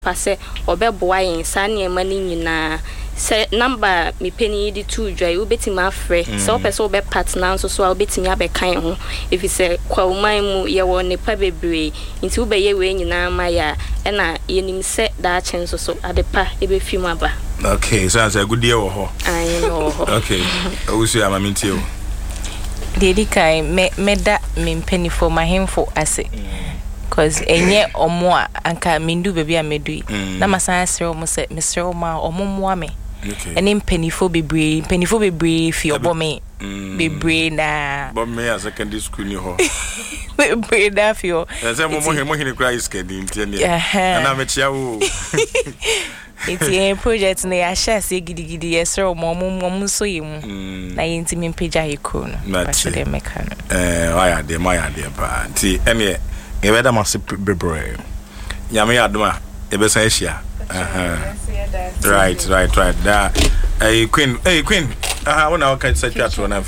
Pase obeboa yen sa ne ma ni nyina se number me peni di 2 dwai obetima afre se opese obe partner nso so obetimi abekan ho if se kwauman mu ye wo ne pa bebre nti ubeye we nyina ma ya e na yenim se da chen so so adepa ebe fimu aba. Okay, so as a good year wo ho. I know. Okay. Owusu amaminti o. Dedi kai meda me mpenifo mahemfo ase. Cause enye omo anka mindu baby amedu na masan asere omo se mesere omo omo me ene mpenifo bebre fi obo me bebre na bo me as secondary school ni ho bebre da fi o say mo hini cry is kedin tie na me chia wo iti project na ya share se gidigidi yesere omo so yemu na yenti me peja heko no ba se de meka no why de ba nti ene Eveda must be Yami Adma, Ebesa Asia. Right. That Queen, when I can say chat on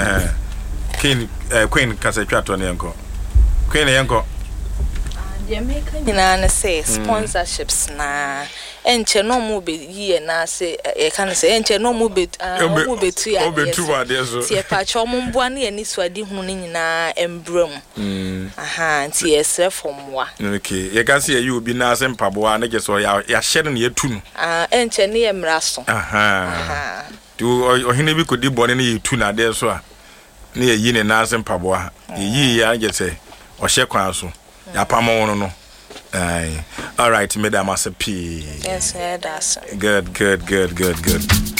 Queen Cassette on Yanko. Queen Yanko. Jamaica, say sponsorships na. Enche no mu be ye na se e kan se enche no mu be tu ya ti e pa cho mu mboa na ani suade hu ni nyina embram nti esre fomwa okay ye kan se you bi na se mpaboa na je so ya hye no ye tu no enche ne ye mraso tu ohine bi kodi bone na ye tu na de so a na ye yi ne na se mpaboa ye ya je se o hye kwan so ya pamo no all right, Madam Asapi. Yes, that's good.